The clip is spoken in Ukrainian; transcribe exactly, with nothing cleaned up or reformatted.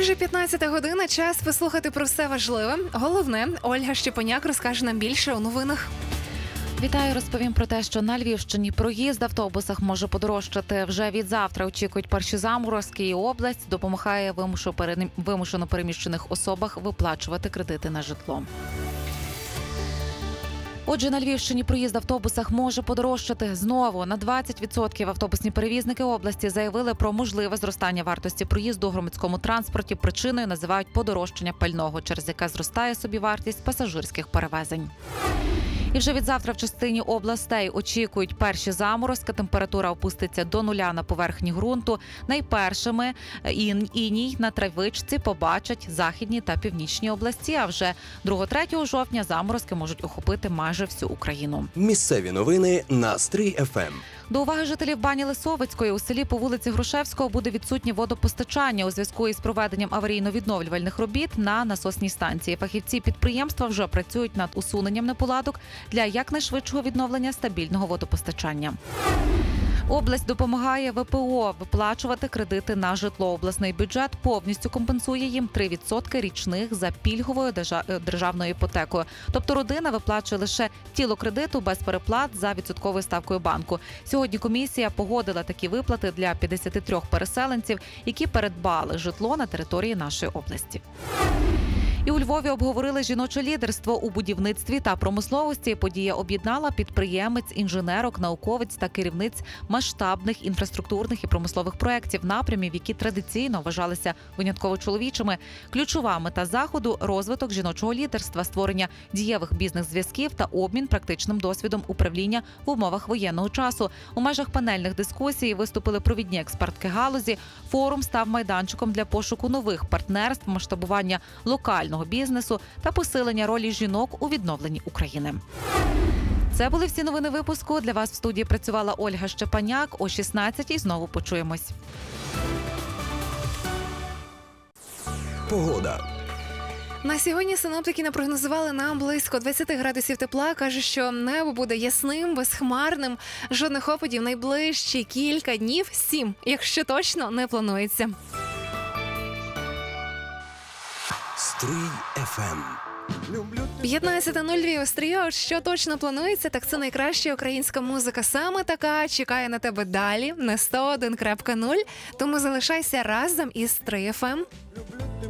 Майже п'ятнадцята година, час послухати про все важливе. Головне, Ольга Щепеняк розкаже нам більше у новинах. Вітаю, розповім про те, що на Львівщині проїзд в автобусах може подорожчати. Вже від завтра очікують перші заморозки, і область допомагає вимушено переміщених особах виплачувати кредити на житло. Отже, на Львівщині проїзд в автобусах може подорожчати. Знову на двадцять відсотків автобусні перевізники області заявили про можливе зростання вартості проїзду у громадському транспорті. Причиною називають подорожчання пального, через яке зростає собівартість пасажирських перевезень. І вже від завтра в частині областей очікують перші заморозки. Температура опуститься до нуля на поверхні ґрунту. Найпершими іній на травичці побачать західні та північні області. А вже другого-третього жовтня заморозки можуть охопити майже всю Україну. Місцеві новини на Стрий еф ем. До уваги жителів Бані Лисовицької у селі по вулиці Грушевського буде відсутнє водопостачання у зв'язку із проведенням аварійно-відновлювальних робіт на насосній станції. Фахівці підприємства вже працюють над усуненням неполадок для якнайшвидшого відновлення стабільного водопостачання. Область допомагає ве пе о виплачувати кредити на житло. Обласний бюджет повністю компенсує їм три відсотки річних за пільговою державною іпотекою. Тобто родина виплачує лише тіло кредиту без переплат за відсотковою ставкою банку. Сьогодні комісія погодила такі виплати для п'ятдесят три переселенців, які передбали житло на території нашої області. І у Львові обговорили жіноче лідерство у будівництві та промисловості. Подія об'єднала підприємець, інженерок, науковець та керівниць масштабних інфраструктурних і промислових проєктів, напрямів, які традиційно вважалися винятково чоловічими. Ключова мета заходу – розвиток жіночого лідерства, створення дієвих бізнес-зв'язків та обмін практичним досвідом управління в умовах воєнного часу. У межах панельних дискусій виступили провідні експертки галузі. Форум став майданчиком для пошуку нових партнерств, масштабування локального бізнесу та посилення ролі жінок у відновленні України. Це були всі новини випуску. Для вас в студії працювала Ольга Щепеняк. О шістнадцятій знову почуємось. Погода. На сьогодні синоптики напрогнозували нам близько двадцять градусів тепла. Каже, що небо буде ясним, безхмарним. Жодних опадів найближчі кілька днів, сім, якщо точно, не планується. Стрий еф ем. п'ятнадцята нуль два Острія. Що точно планується, так це найкраща українська музика. Саме така чекає на тебе далі на сто один крапка нуль. Тому залишайся разом із Стрий еф ем.